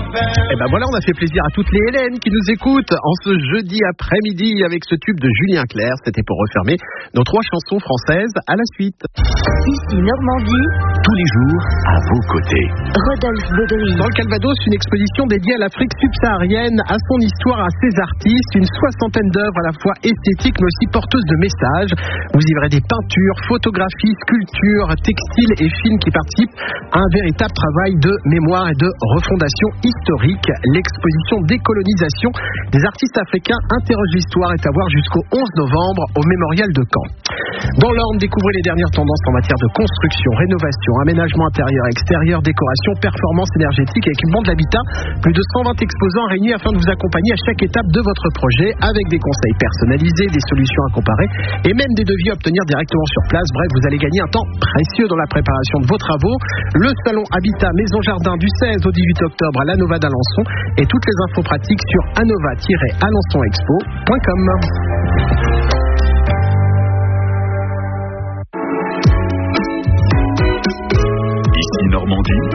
Et ben voilà, on a fait plaisir à toutes les Hélènes qui nous écoutent en ce jeudi après-midi avec ce tube de Julien Clerc. C'était pour refermer nos 3 chansons françaises. À la suite. Ici Normandie. Tous les jours, à vos côtés. Rodolphe Baudry. Dans le Calvados, une exposition dédiée à l'Afrique subsaharienne, à son histoire, à ses artistes. Une 60aine d'œuvres à la fois esthétiques mais aussi porteuses de messages. Vous y verrez des peintures, photographies, sculptures, textiles et films qui participent à un véritable travail de mémoire et de refondation historique. L'exposition Décolonisation des artistes africains interroge l'histoire est à voir jusqu'au 11 novembre au Mémorial de Caen. Dans l'Orne, découvrez les dernières tendances en matière de construction, rénovation, aménagement intérieur, extérieur, décoration, performance énergétique et équipement de l'habitat. Plus de 120 exposants réunis afin de vous accompagner à chaque étape de votre projet avec des conseils personnalisés, des solutions à comparer et même des devis à obtenir directement sur place. Bref, vous allez gagner un temps précieux dans la préparation de vos travaux. Le salon Habitat Maison Jardin du 16 au 18 octobre à l'Anova d'Alençon et toutes les infos pratiques sur anova-alençonexpo.com. Ici Normandie.